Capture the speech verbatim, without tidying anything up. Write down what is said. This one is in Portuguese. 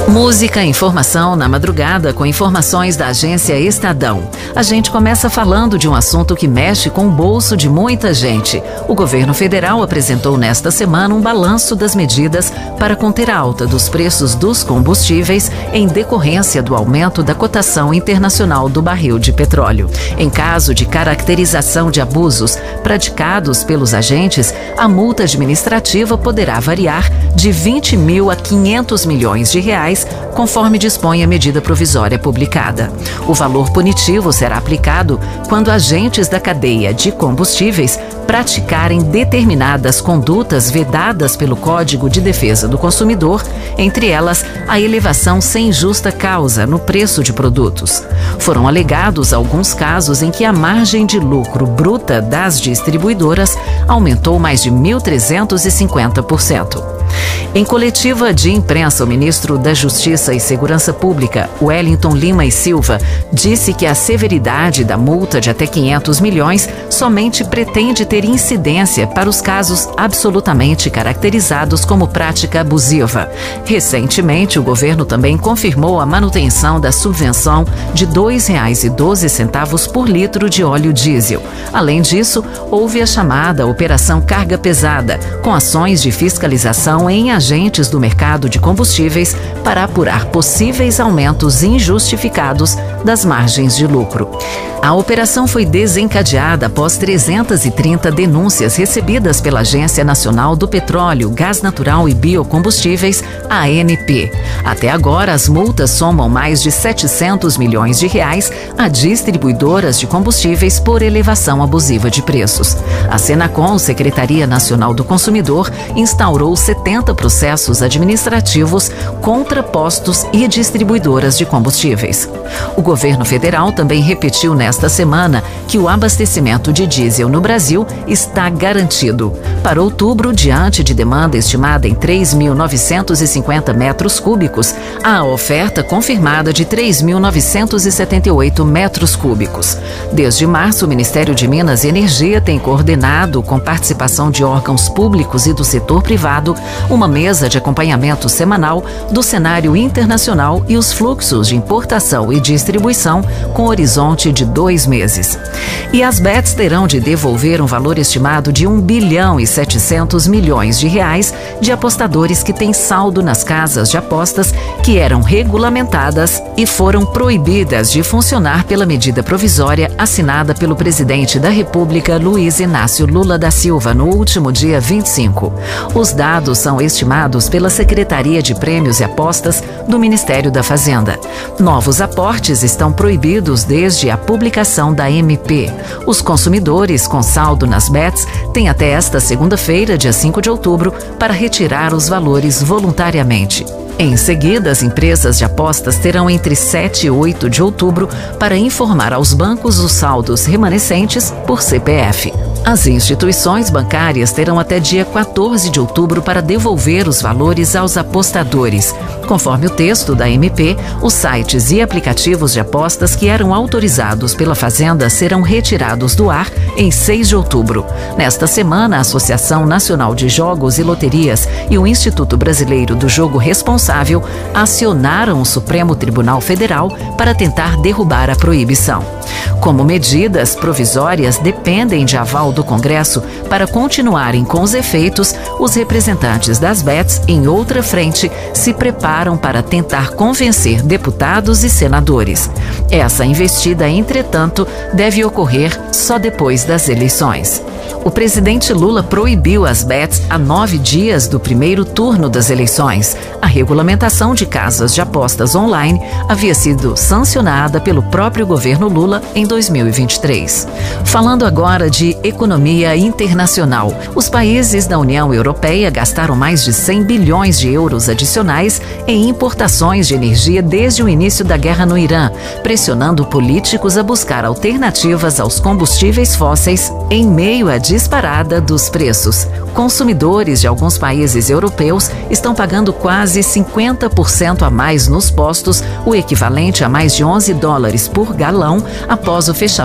Música, informação na madrugada com informações da agência Estadão. A gente começa falando de um assunto que mexe com o bolso de muita gente. O governo federal apresentou nesta semana um balanço das medidas para conter a alta dos preços dos combustíveis em decorrência do aumento da cotação internacional do barril de petróleo. Em caso de caracterização de abusos praticados pelos agentes, a multa administrativa poderá variar de vinte mil a quinhentos milhões de reais, conforme dispõe a medida provisória publicada. O valor punitivo será aplicado quando agentes da cadeia de combustíveis praticarem determinadas condutas vedadas pelo Código de Defesa do Consumidor, entre elas a elevação sem justa causa no preço de produtos. Foram alegados alguns casos em que a margem de lucro bruta das distribuidoras aumentou mais de mil trezentos e cinquenta por cento. Em coletiva de imprensa, o ministro da Justiça e Segurança Pública, Wellington Lima e Silva, disse que a severidade da multa de até quinhentos milhões somente pretende ter incidência para os casos absolutamente caracterizados como prática abusiva. Recentemente, o governo também confirmou a manutenção da subvenção de dois reais e doze centavos por litro de óleo diesel. Além disso, houve a chamada Operação Carga Pesada, com ações de fiscalização em agentes do mercado de combustíveis para apurar possíveis aumentos injustificados das margens de lucro. A operação foi desencadeada após trezentas e trinta denúncias recebidas pela Agência Nacional do Petróleo, Gás Natural e Biocombustíveis, A N P. Até agora, as multas somam mais de setecentos milhões de reais a distribuidoras de combustíveis por elevação abusiva de preços. A Senacom, Secretaria Nacional do Consumidor, instaurou setenta processos administrativos contra postos e distribuidoras de combustíveis. O governo federal também repetiu nesta semana que o abastecimento de diesel no Brasil está garantido. Para outubro, diante de demanda estimada em três mil novecentos e cinquenta metros cúbicos, há a oferta confirmada de três mil novecentos e setenta e oito metros cúbicos. Desde março, o Ministério de Minas e Energia tem coordenado, com participação de órgãos públicos e do setor privado, uma mesa de acompanhamento semanal do cenário internacional e os fluxos de importação e distribuição com horizonte de dois meses. E as bets terão de devolver um valor estimado de um bilhão e setecentos milhões de reais de apostadores que têm saldo nas casas de apostas que eram regulamentadas e foram proibidas de funcionar pela medida provisória assinada pelo presidente da República, Luiz Inácio Lula da Silva, no último dia vinte e cinco. Os dados são estimados pela Secretaria de Prêmios e Apostas do Ministério da Fazenda. Novos aportes estão proibidos desde a publicação da M P. Os consumidores com saldo nas bets têm até esta segunda-feira, dia cinco de outubro, para retirar os valores voluntariamente. Em seguida, as empresas de apostas terão entre sete e oito de outubro para informar aos bancos os saldos remanescentes por C P F. As instituições bancárias terão até dia quatorze de outubro para devolver os valores aos apostadores. Conforme o texto da M P, os sites e aplicativos de apostas que eram autorizados pela Fazenda serão retirados do ar em seis de outubro. Nesta semana, a Associação Nacional de Jogos e Loterias e o Instituto Brasileiro do Jogo Responsável acionaram o Supremo Tribunal Federal para tentar derrubar a proibição. Como medidas provisórias dependem de aval do Congresso para continuarem com os efeitos, os representantes das bets, em outra frente, se preparam para tentar convencer deputados e senadores. Essa investida, entretanto, deve ocorrer só depois das eleições. O presidente Lula proibiu as bets a nove dias do primeiro turno das eleições. A regulamentação de casas de apostas online havia sido sancionada pelo próprio governo Lula em dois mil e vinte e três. Falando agora de economia internacional, os países da União Europeia gastaram mais de cem bilhões de euros adicionais em importações de energia desde o início da guerra no Irã, pressionando políticos a buscar alternativas aos combustíveis fósseis em meio à disparada dos preços. Consumidores de alguns países europeus estão pagando quase cinquenta por cento a mais nos postos, o equivalente a mais de onze dólares por galão, após o fechamento